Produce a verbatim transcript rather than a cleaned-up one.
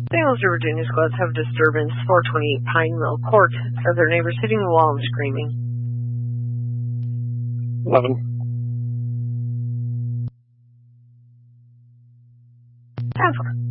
Saint Louis Virginia squads have disturbance four twenty-eight Pine Mill Court. Are their neighbors hitting the wall and screaming? eleven. ten four.